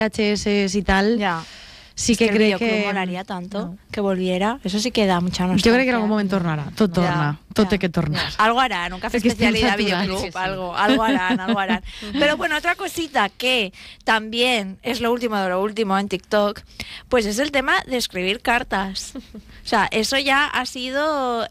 VHS y tal. Ya. Sí es que crec el que... videoclub molaria tanto que volviera. Eso sí que da mucha nostalgia. Jo crec que en algun moment tornarà. Tot torna. Tot té que tornar. Algo harán, un café especialidad videoclub, algo harán. Pero bueno, otra cosita que también es lo último de lo último en TikTok, pues es el tema de escribir cartas. O sea, eso ya ha sido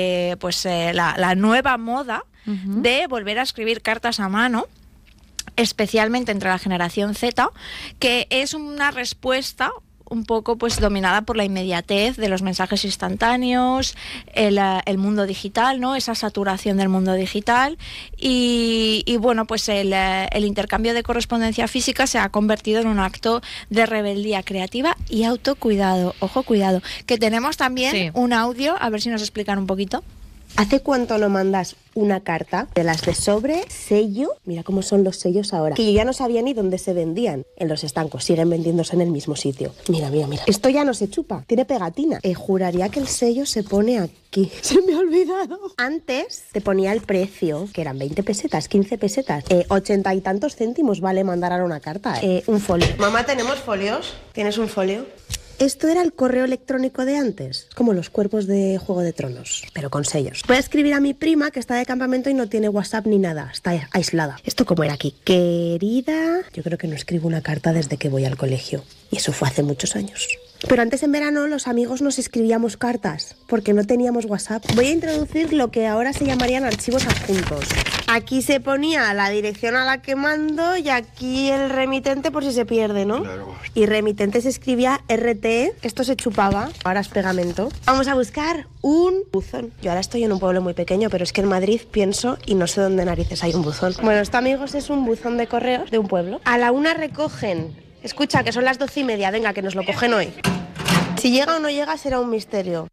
la nueva moda de volver a escribir cartas a mano, especialmente entre la generación Z, que es una respuesta un poco pues dominada por la inmediatez de los mensajes instantáneos, el mundo digital, ¿no? Esa saturación del mundo digital y bueno, pues el intercambio de correspondencia física se ha convertido en un acto de rebeldía creativa y autocuidado. Ojo, cuidado, que tenemos también un audio, a ver si nos explican un poquito. ¿Hace cuánto no mandas una carta de las de sobre, sello? Mira cómo son los sellos ahora. Que yo ya no sabía ni dónde se vendían. En los estancos, siguen vendiéndose en el mismo sitio. Mira. Esto ya no se chupa, tiene pegatina. Juraría que el sello se pone aquí. Se me ha olvidado. Antes te ponía el precio, que eran 20 pesetas, 15 pesetas. 80 y tantos céntimos vale mandar ahora una carta. Un folio. Mamá, ¿tenemos folios? ¿Tienes un folio? Esto era el correo electrónico de antes, como los cuerpos de Juego de Tronos, pero con sellos. Voy a escribir a mi prima que está de campamento y no tiene WhatsApp ni nada, está aislada. ¿Esto cómo era aquí? Querida, yo creo que no escribo una carta desde que voy al colegio. Y eso fue hace muchos años. Pero antes en verano los amigos nos escribíamos cartas, porque no teníamos WhatsApp. Voy a introducir lo que ahora se llamarían archivos adjuntos. Aquí se ponía la dirección a la que mando y aquí el remitente por si se pierde, ¿no? Claro. Y remitente se escribía RT, esto se chupaba, ahora es pegamento. Vamos a buscar un buzón. Yo ahora estoy en un pueblo muy pequeño, pero es que en Madrid pienso y no sé dónde narices hay un buzón. Bueno, esto, amigos, es un buzón de correos de un pueblo. A la 1 recogen. Escucha, que son las 12:30, venga, que nos lo cogen hoy. Si llega o no llega será un misterio.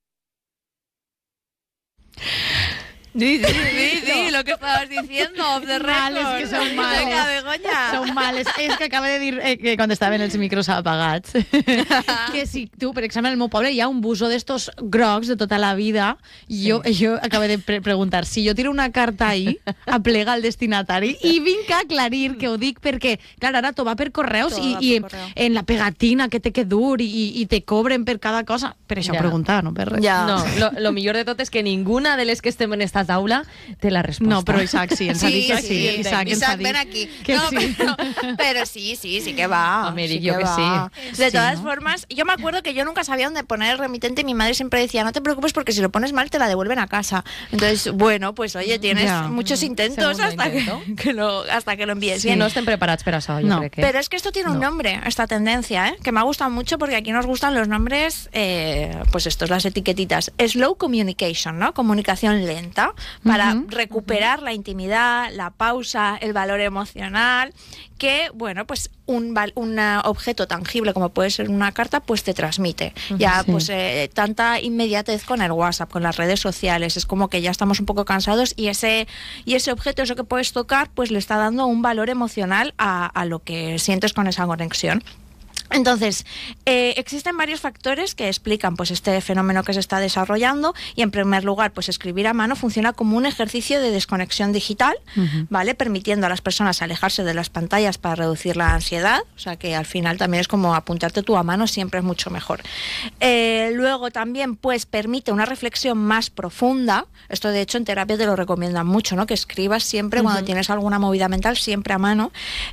Di, lo que estabas diciendo, off the record. És que són males. Vinga, Begoña. Són males. És que acaba de dir que quan estaven els micros apagats que si tu, per exemple, en el meu poble hi ha un busó d'estos grocs de tota la vida i jo acabo de preguntar si jo tiro una carta ahí, aplega al destinatari i vinc a aclarir que ho dic perquè, clar, ara t'ho va per correus i en la pegatina que té que dur i te cobren per cada cosa. Per això preguntar, no per res. No, lo millor de tot és que ninguna de les que estem en esta taula té la resposta. No, però Isaac sí, ens ha dit que sí. Isaac, ven aquí. Que no, sí. Pero sí que va. Hombre, sí yo que va. sí. De todas formas, yo me acuerdo que yo nunca sabía dónde poner el remitente y mi madre siempre decía, no te preocupes porque si lo pones mal te la devuelven a casa. Entonces, bueno, pues oye, tienes muchos intentos hasta que lo envíes bien. No estem preparats per això, jo crec que... Pero es que esto tiene un nombre, esta tendencia, que me ha gustado mucho porque aquí nos gustan los nombres, pues estos, las etiquetitas. Slow communication, ¿no? Comunicación lenta, para recuperar la intimidad, la pausa, el valor emocional, que, bueno, pues un objeto tangible como puede ser una carta, pues te transmite. Ya, pues tanta inmediatez con el WhatsApp, con las redes sociales, es como que ya estamos un poco cansados y ese objeto, eso que puedes tocar, pues le está dando un valor emocional a lo que sientes con esa conexión. Entonces, existen varios factores que explican pues este fenómeno que se está desarrollando y en primer lugar, pues escribir a mano funciona como un ejercicio de desconexión digital, ¿vale? Permitiendo a las personas alejarse de las pantallas para reducir la ansiedad, o sea que al final también es como apuntarte tú a mano, siempre es mucho mejor. Luego también pues permite una reflexión más profunda, esto de hecho en terapia te lo recomiendan mucho, ¿no? Que escribas siempre cuando tienes alguna movida mental, siempre a mano,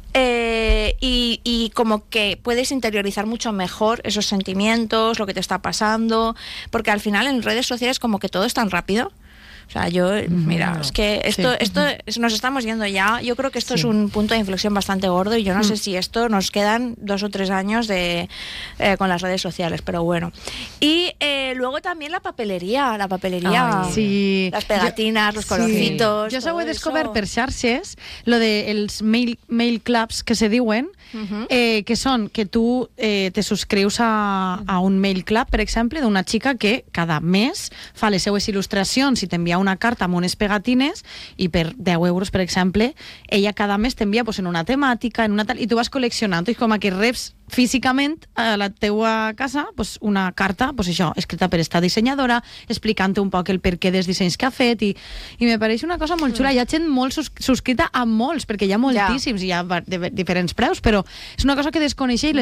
y como que puedes interiorizar mucho mejor esos sentimientos, lo que te está pasando, porque al final en redes sociales como que todo es tan rápido. O sea, mira, es que esto nos estamos yendo ya. Yo creo que esto es un punto de inflexión bastante gordo y yo no sé si esto nos quedan 2 o 3 años con las redes sociales, pero bueno. Y luego también la papelería, las pegatinas, los colorcitos. Jo s'ho he descobert per xarxes, lo de els mail clubs que se diuen, que són que tu te subscrius a un mail club, per exemple, d'una xica que cada mes fa les seues il·lustracions i t'envia una carta amb unes pegatines i per 10 euros, per exemple, ella cada mes t'envia pues, en una temàtica, en una tal, i tu vas col·leccionant, i com que reps físicament a la teua casa pues, una carta, pues això, escrita per esta dissenyadora, explicant un poc el perquè dels dissenys que ha fet i me pareix una cosa molt xula. Hi ha gent molt subscrita a molts, perquè hi ha moltíssims i hi ha de diferents preus, però és una cosa que desconeixia i